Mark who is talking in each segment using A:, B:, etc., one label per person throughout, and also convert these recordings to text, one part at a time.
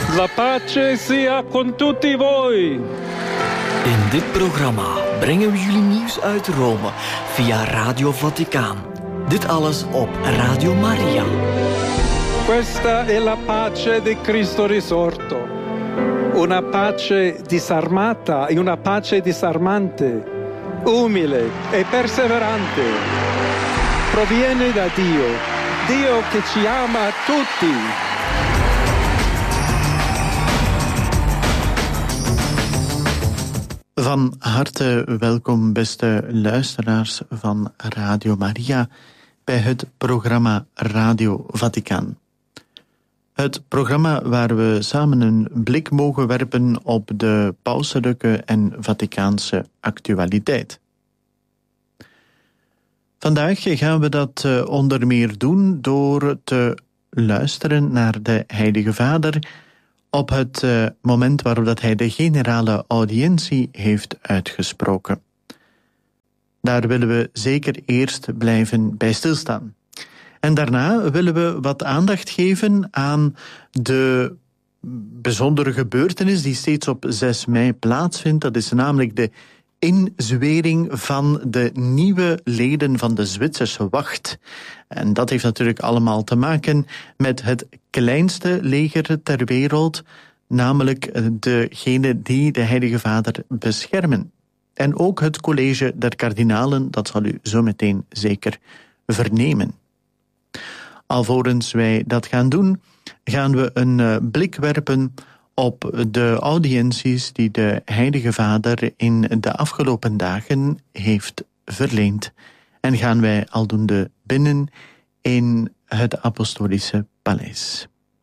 A: La pace sia con tutti voi.
B: In dit programma brengen we jullie nieuws uit Rome via Radio Vaticaan. Dit alles op Radio Maria.
A: Questa è la pace di Cristo risorto. Una pace disarmata e una pace disarmante, umile e perseverante. Proviene da Dio, Dio che ci ama tutti.
C: Van harte welkom, beste luisteraars van Radio Maria, bij het programma Radio Vaticaan. Het programma waar we samen een blik mogen werpen op de pauselijke en Vaticaanse actualiteit. Vandaag gaan we dat onder meer doen door te luisteren naar de Heilige Vader op het moment waarop dat hij de generale audiëntie heeft uitgesproken. Daar willen we zeker eerst blijven bij stilstaan. En daarna willen we wat aandacht geven aan de bijzondere gebeurtenis die steeds op 6 mei plaatsvindt. Dat is namelijk de inzwering van de nieuwe leden van de Zwitserse wacht. En dat heeft natuurlijk allemaal te maken met het kleinste leger ter wereld, namelijk degene die de Heilige Vader beschermen. En ook het college der kardinalen, dat zal u zo meteen zeker vernemen. Alvorens wij dat gaan doen, gaan we een blik werpen op de audiënties die de Heilige Vader in de afgelopen dagen heeft verleend. En gaan wij aldoende binnen in het Apostolische Paleis.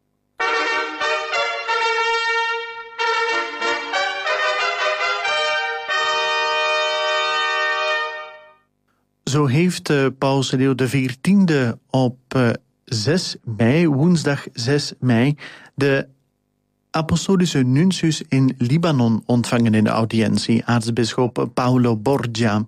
C: Zo heeft Paus Leo XIV op 6 mei, woensdag 6 mei, de apostolische nuntius in Libanon ontvangen in de audiëntie, aartsbisschop Paolo Borgia.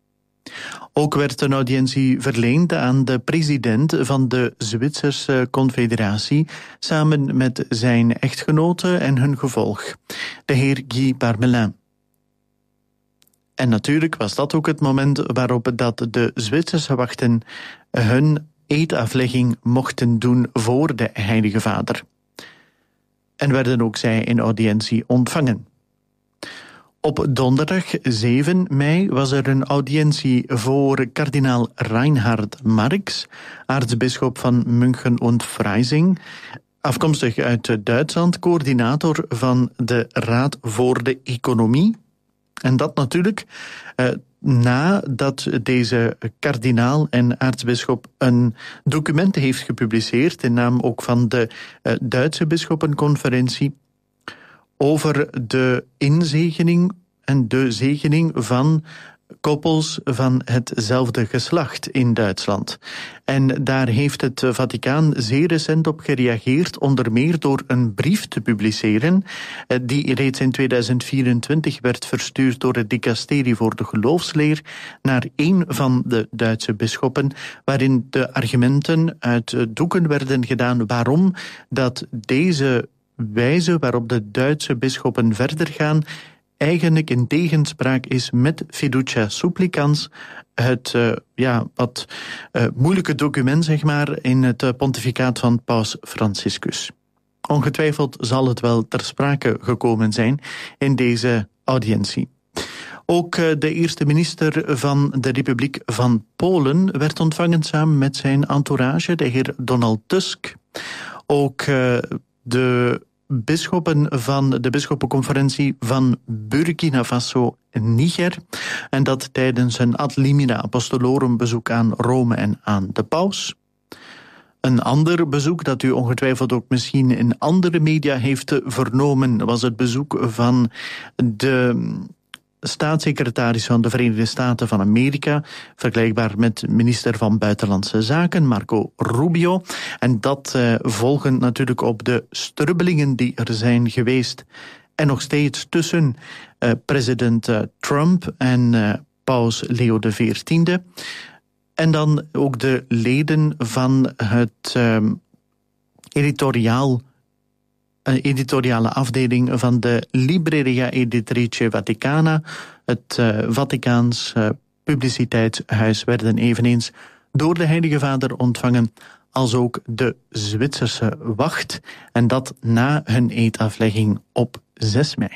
C: Ook werd een audiëntie verleend aan de president van de Zwitserse Confederatie, samen met zijn echtgenote en hun gevolg, de heer Guy Parmelin. En natuurlijk was dat ook het moment waarop dat de Zwitserse wachten hun eedaflegging mochten doen voor de Heilige Vader. En werden ook zij in audiëntie ontvangen. Op donderdag 7 mei was er een audiëntie voor kardinaal Reinhard Marx, aartsbisschop van München en Freising, afkomstig uit Duitsland, coördinator van de Raad voor de Economie. En dat natuurlijk nadat deze kardinaal en aartsbisschop een document heeft gepubliceerd, in naam ook van de Duitse bisschoppenconferentie, over de inzegening en de zegening van koppels van hetzelfde geslacht in Duitsland. En daar heeft het Vaticaan zeer recent op gereageerd, onder meer door een brief te publiceren, die reeds in 2024 werd verstuurd door het dicasterie voor de geloofsleer naar een van de Duitse bisschoppen, waarin de argumenten uit doeken werden gedaan waarom dat deze wijze waarop de Duitse bisschoppen verder gaan eigenlijk in tegenspraak is met Fiducia Supplicans, het wat moeilijke document, zeg maar, in het pontificaat van Paus Franciscus. Ongetwijfeld zal het wel ter sprake gekomen zijn in deze audiëntie. Ook de eerste minister van de Republiek van Polen werd ontvangen samen met zijn entourage, de heer Donald Tusk. Ook de bisschoppen van de bisschoppenconferentie van Burkina Faso en Niger. En dat tijdens een ad limina apostolorum bezoek aan Rome en aan de paus. Een ander bezoek dat u ongetwijfeld ook misschien in andere media heeft vernomen, was het bezoek van de staatssecretaris van de Verenigde Staten van Amerika, vergelijkbaar met minister van Buitenlandse Zaken, Marco Rubio. En dat volgend natuurlijk op de strubbelingen die er zijn geweest en nog steeds tussen president Trump en paus Leo XIV. En dan ook de leden van het editoriaal editoriale afdeling van de Libreria Editrice Vaticana, het Vaticaans publiciteitshuis, werden eveneens door de Heilige Vader ontvangen, als ook de Zwitserse wacht, en dat na hun eedaflegging op 6 mei.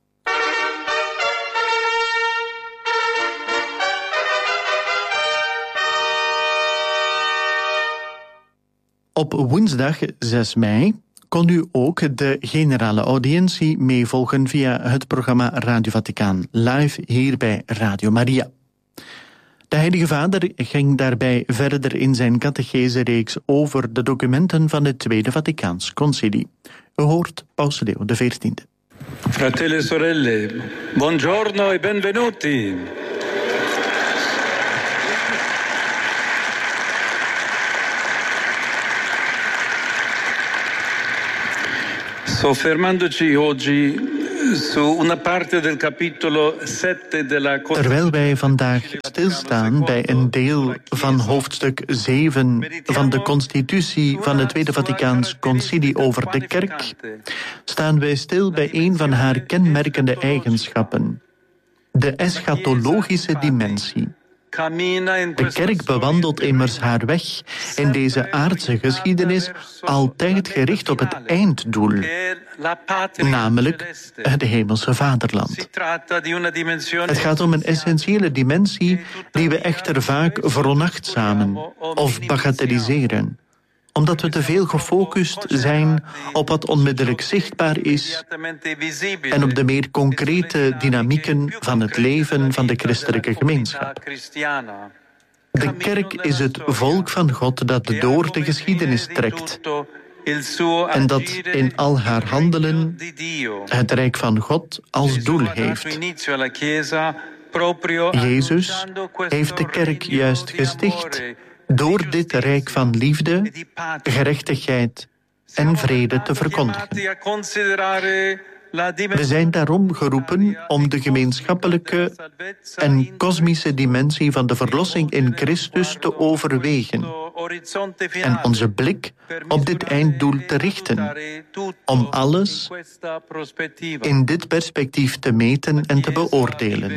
C: Op woensdag 6 mei kon u ook de generale audiëntie meevolgen via het programma Radio Vaticaan live hier bij Radio Maria. De Heilige Vader ging daarbij verder in zijn catechese-reeks over de documenten van het Tweede Vaticaans Concilie. U hoort Paus Leo XIV.
A: Fratelli e sorelle, buongiorno e benvenuti. Soffermandoci oggi su una parte del capitolo 7 della Costituzione.
C: Terwijl wij vandaag stilstaan bij een deel van hoofdstuk 7 van de constitutie van het Tweede Vaticaans Concilie over de kerk, staan wij stil bij een van haar kenmerkende eigenschappen: de eschatologische dimensie. De kerk bewandelt immers haar weg in deze aardse geschiedenis altijd gericht op het einddoel, namelijk het hemelse vaderland. Het gaat om een essentiële dimensie die we echter vaak veronachtzamen of bagatelliseren, omdat we te veel gefocust zijn op wat onmiddellijk zichtbaar is en op de meer concrete dynamieken van het leven van de christelijke gemeenschap. De kerk is het volk van God dat door de geschiedenis trekt en dat in al haar handelen het rijk van God als doel heeft. Jezus heeft de kerk juist gesticht door dit rijk van liefde, gerechtigheid en vrede te verkondigen. We zijn daarom geroepen om de gemeenschappelijke en kosmische dimensie van de verlossing in Christus te overwegen en onze blik op dit einddoel te richten, om alles in dit perspectief te meten en te beoordelen.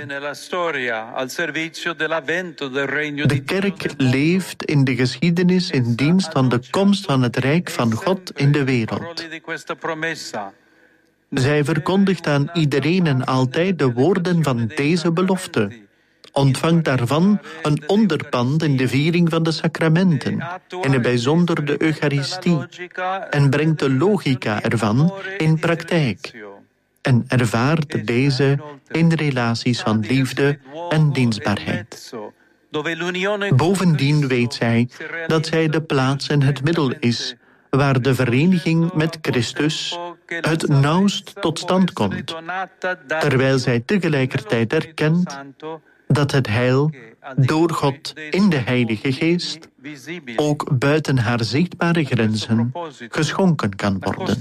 C: De kerk leeft in de geschiedenis in dienst van de komst van het rijk van God in de wereld. Zij verkondigt aan iedereen en altijd de woorden van deze belofte, ontvangt daarvan een onderpand in de viering van de sacramenten, in het bijzonder de Eucharistie, en brengt de logica ervan in praktijk en ervaart deze in relaties van liefde en dienstbaarheid. Bovendien weet zij dat zij de plaats en het middel is waar de vereniging met Christus het nauwst tot stand komt, terwijl zij tegelijkertijd erkent dat het heil door God in de Heilige Geest ook buiten haar zichtbare grenzen geschonken kan worden.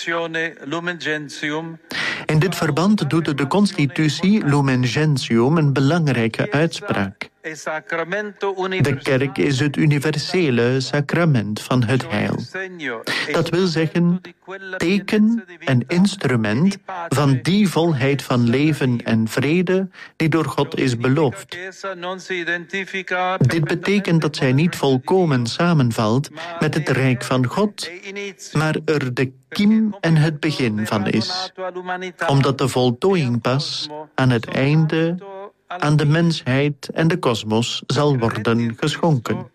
C: In dit verband doet de constitutie Lumen Gentium een belangrijke uitspraak. De kerk is het universele sacrament van het heil. Dat wil zeggen, teken en instrument van die volheid van leven en vrede die door God is beloofd. Dit betekent dat zij niet volkomen samenvalt met het rijk van God, maar er de kiem en het begin van is, omdat de voltooiing pas aan het einde aan de mensheid en de kosmos zal worden geschonken.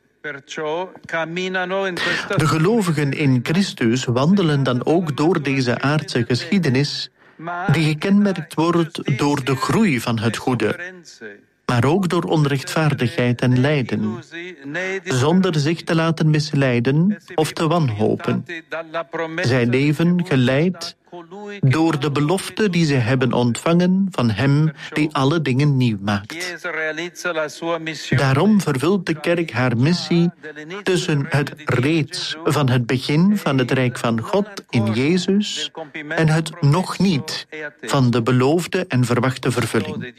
C: De gelovigen in Christus wandelen dan ook door deze aardse geschiedenis, die gekenmerkt wordt door de groei van het goede, maar ook door onrechtvaardigheid en lijden, zonder zich te laten misleiden of te wanhopen. Zij leven geleid door de belofte die ze hebben ontvangen van Hem die alle dingen nieuw maakt. Daarom vervult de kerk haar missie tussen het reeds van het begin van het Rijk van God in Jezus en het nog niet van de beloofde en verwachte vervulling.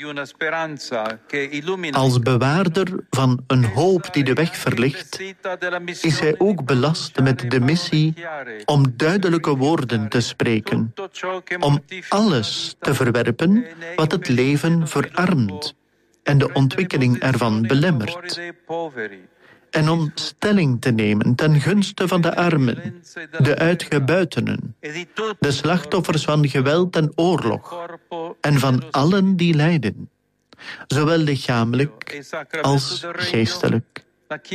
C: Als bewaarder van een hoop die de weg verlicht, is hij ook belast met de missie om duidelijke woorden te spreken, om alles te verwerpen wat het leven verarmt en de ontwikkeling ervan belemmert, en om stelling te nemen ten gunste van de armen, de uitgebuitenen, de slachtoffers van geweld en oorlog, en van allen die lijden, zowel lichamelijk als geestelijk.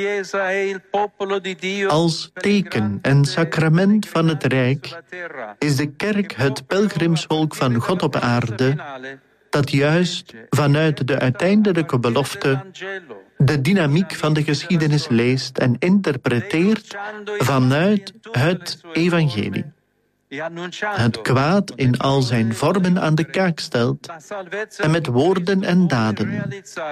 C: Als teken en sacrament van het Rijk is de kerk het pelgrimsvolk van God op aarde, dat juist vanuit de uiteindelijke belofte de dynamiek van de geschiedenis leest en interpreteert vanuit het evangelie. Het kwaad in al zijn vormen aan de kaak stelt en met woorden en daden